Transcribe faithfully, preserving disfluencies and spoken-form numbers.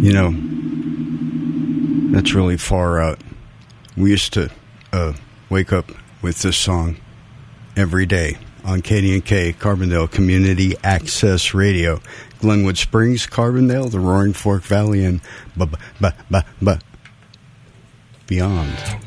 You know, that's really far out. We used to uh, wake up with this song every day on K D and K, Carbondale Community Access Radio. Glenwood Springs, Carbondale, the Roaring Fork Valley, and b- b- b- b- beyond.